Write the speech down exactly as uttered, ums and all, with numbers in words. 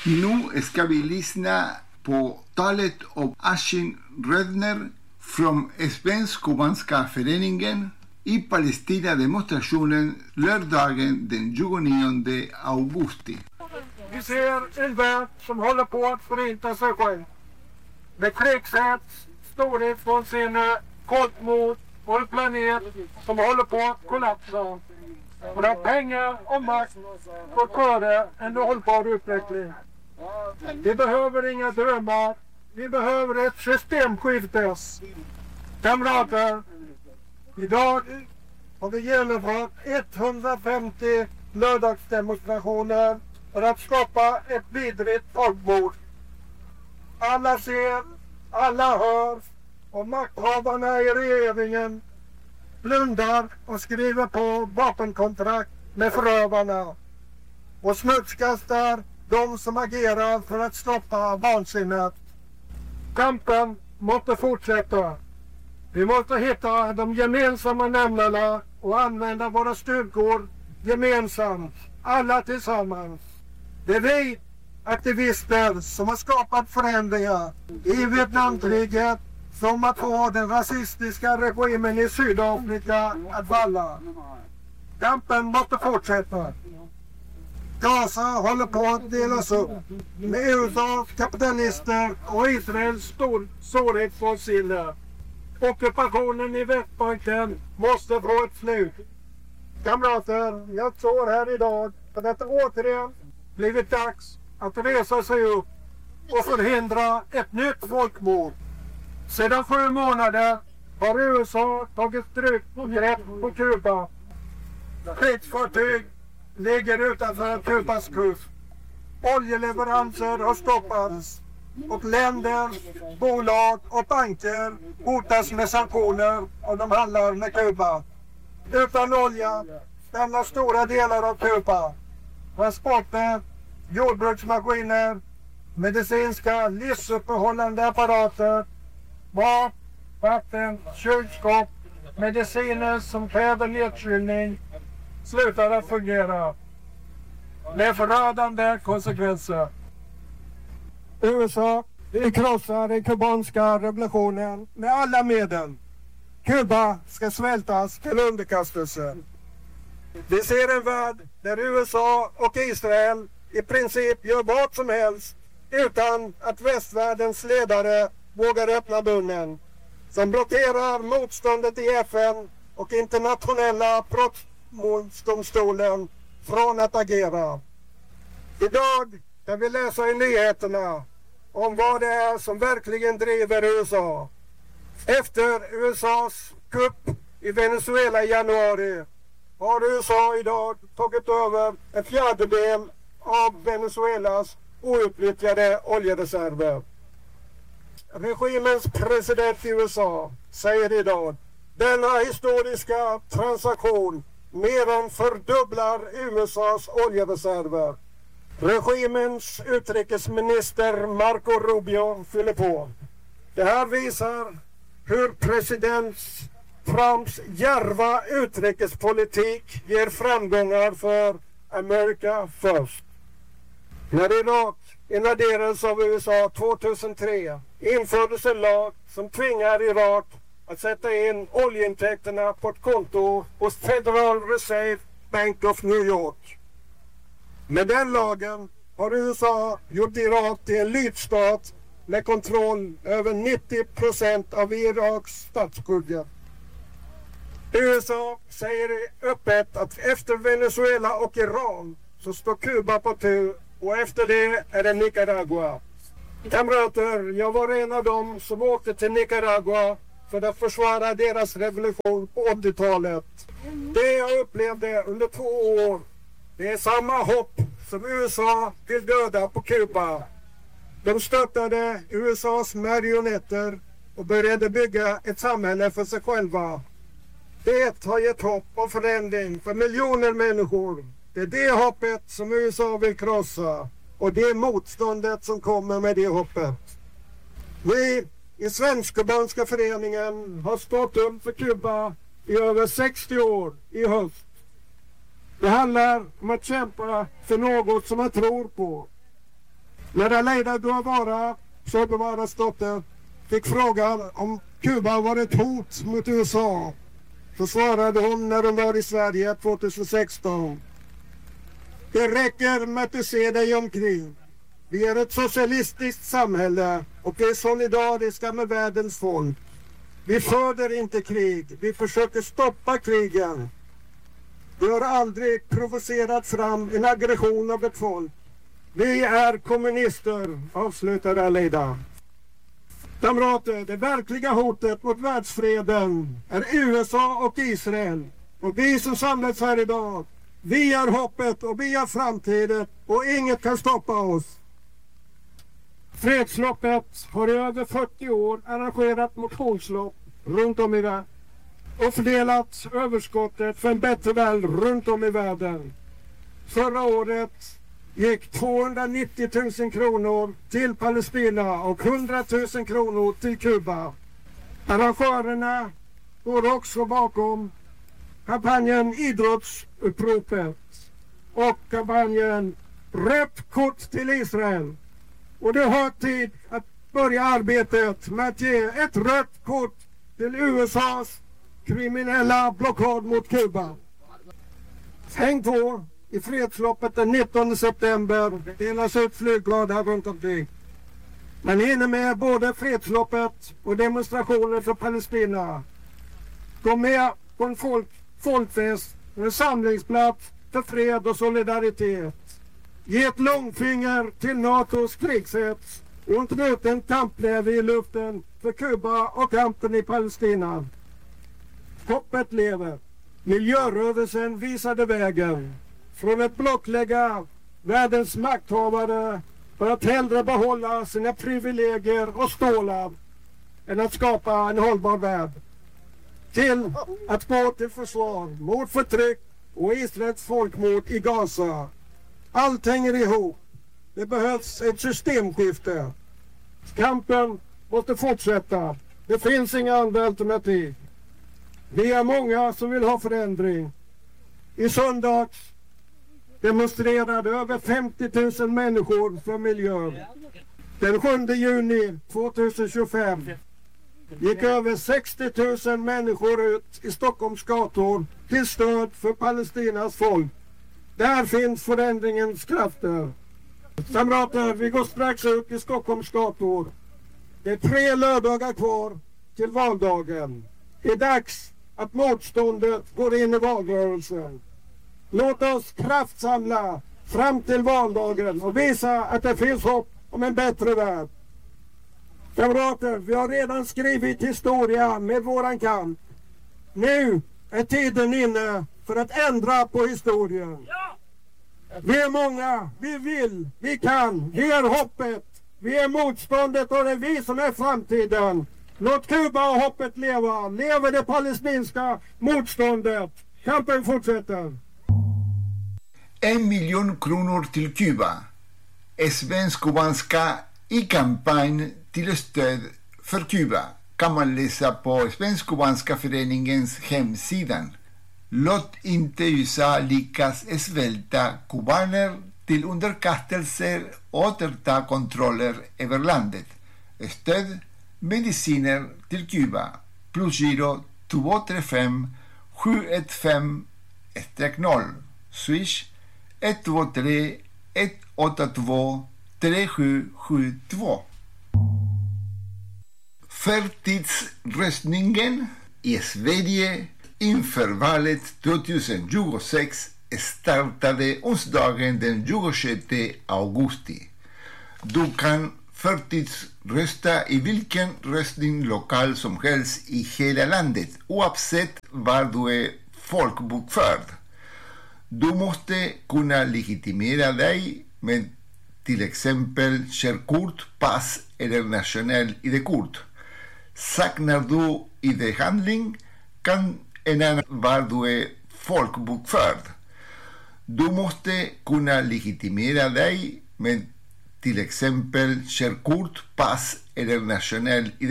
Nu ska vi lyssna på talet av Ashin Redner från Svensk-kubanska föreningen i Palestina-demonstrationen lördagen den tjugonionde augusti. Vi ser en värld som håller på att förinta sig själv. Med krigshets, storhet från sina folkmord och en planet som håller på att kollapsa. Och där pengar och makt går före en hållbar utveckling. Vi behöver inga drömmar. Vi behöver ett systemskifte. Kamrater, idag har vi genomfört etthundrafemtio lördagsdemonstrationer för att skapa ett vidrigt folkmord. Alla ser, alla hör och makthavarna i regeringen blundar och skriver på vapenkontrakt med förövarna och smutskastar de som agerar för att stoppa vansinnet. Kampen måste fortsätta. Vi måste hitta de gemensamma nämnarna och använda våra styrkor gemensamt, alla tillsammans. Det är vi aktivister som har skapat förändringar i Vietnamkriget, som att få den rasistiska regimen i Sydafrika att falla. Kampen måste fortsätta. Gaza håller på att delas upp med U S A:s kapitalister och Israels stor storhetsfossiler. Ockupationen i Västbanken måste få ett slut. Kamrater, jag står här idag för att det återigen blivit dags att resa sig upp och förhindra ett nytt folkmord. Sedan sju månader har U S A tagit strykt grepp på Kuba. Krigsfartyg ligger utanför Kubas kust. Oljeleveranser har stoppats och länder, bolag och banker hotas med sanktioner om de handlar med Kuba. Utan olja stannar stora delar av Kuba. Transporter, jordbruksmaskiner, medicinska livsuppehållande apparater, mat, vatten, kylskåp, mediciner som kräver nedkylning slutar att fungera med förödande konsekvenser. U S A krossar den kubanska revolutionen med alla medel. Kuba ska svältas till underkastelse. Vi ser en värld där U S A och Israel i princip gör vad som helst utan att västvärldens ledare vågar öppna munnen. Som blockerar motståndet i F N och internationella brottmålsdomstolen från att agera. Idag kan vi läsa i nyheterna om vad det är som verkligen driver U S A. Efter U S A:s kupp i Venezuela i januari har U S A idag tagit över en fjärdedel av Venezuelas outnyttjade oljereserver. Regimens president i U S A säger idag: denna historiska transaktion mer än fördubblar U S A:s oljereserver. Regimens utrikesminister Marco Rubio fyller på: det här visar hur president Trumps djärva utrikespolitik ger framgångar för America First. När Irak invaderades av U S A tjugohundratre infördes en lag som tvingar Irak att sätta in oljeintäkterna på ett konto hos Federal Reserve Bank of New York. Med den lagen har U S A gjort Irak till en lydstat med kontroll över nittio procent av Iraks statsbudget. U S A säger öppet att efter Venezuela och Iran så står Kuba på tur och efter det är det Nicaragua. Kamrater, jag var en av dem som åkte till Nicaragua för att försvara deras revolution på åttiotalet. Det jag upplevde under två år, det är samma hopp som U S A vill döda på Kuba. De stöttade U S A:s marionetter och började bygga ett samhälle för sig själva. Det har gett hopp om förändring för miljoner människor. Det är det hoppet som U S A vill krossa. Och det är motståndet som kommer med det hoppet. Vi i Svensk-kubanska föreningen har stått upp för Kuba i över sextio år i höst. Det handlar om att kämpa för något som man tror på. När Aleida Guevara, Che Guevaras dotter, fick frågan om Kuba var ett hot mot U S A, så svarade hon när hon var i Sverige tjugohundrasexton: det räcker med att se dig omkring. Vi är ett socialistiskt samhälle och vi är solidariska med världens folk. Vi föder inte krig, vi försöker stoppa krigen. Vi har aldrig provocerat fram en aggression av ett folk. Vi är kommunister, avslutade Aleida. Kamrater, det verkliga hotet mot världsfreden är U S A och Israel. Och vi som samlats här idag, vi är hoppet och vi är framtiden och inget kan stoppa oss. Fredsloppet har i över fyrtio år arrangerat motionslopp runt om i världen och fördelat överskottet för en bättre värld runt om i världen. Förra året gick tvåhundranittio tusen kronor till Palestina och hundra tusen kronor till Kuba. Arrangörerna går också bakom kampanjen Idrottsuppropet och kampanjen Rött kort till Israel. Och det är hög tid att börja arbetet med att ge ett rött kort till U S A:s kriminella blockad mot Kuba. Häng på! I fredsloppet den nittonde september delas ut flygblad här runt omkring. Man hinner med både fredsloppet och demonstrationer för Palestina. Gå med på en folk, folkfest, en samlingsplats för fred och solidaritet. Ge ett långfinger till NATOs krigshets och en knuten kampnäve i luften för Kuba och kampen i Palestina. Hoppet lever. Miljörörelsen visade vägen. Från att blottlägga världens makthavare för att hellre behålla sina privilegier och stålar än att skapa en hållbar värld. Till att gå till försvar mot förtryck och Israels folkmord i Gaza. Allt hänger ihop. Det behövs ett systemskifte. Kampen måste fortsätta. Det finns inga andra alternativ. Vi är många som vill ha förändring. I söndags demonstrerade över femtio tusen människor för miljön. Den sjunde juni tjugohundratjugofem gick över sextio tusen människor ut i Stockholms gator till stöd för Palestinas folk. Där finns förändringens krafter. Kamrater, vi går strax ut i Stockholms gator. Det är tre lördagar kvar till valdagen. Det är dags att motståndet går in i valrörelsen. Låt oss kraftsamla fram till valdagen och visa att det finns hopp om en bättre värld. Kamrater, vi har redan skrivit historia med våran kamp. Nu är tiden inne för att ändra på historien. Vi är många, vi vill, vi kan, vi är hoppet, vi är motståndet och det är vi som är framtiden. Låt Kuba och hoppet leva, lever det palestinska motståndet. Kampen fortsätter. En miljon kronor till Kuba. Svensk-kubanska i kampanj till stöd för Kuba kan man läsa på Svensk-kubanska föreningens hemsida. Låt inte U S A lyckas svälta kubaner till underkastelser och återta kontroller över landet. Stöd mediciner till Kuba. Plusgiro två tre fem sju ett fem noll. Swish ett två tre ett åtta två tre sju sju två. Förtidsröstningen i Sverige inför valet tjugohundratjugosex startade onsdagen den tjugosjätte augusti. Du kan förtidsrösta i vilken röstningslokal som helst i hela landet, oavsett var du är folkbokförd. Du måste kunna legitimera dig med till exempel körkort, pass eller nationell I D-kort. Saknar du I D-handling kan en annan var du är folkbokförd. Du måste kunna legitimera dig med till exempel körkort, pass eller nationell I D-kort.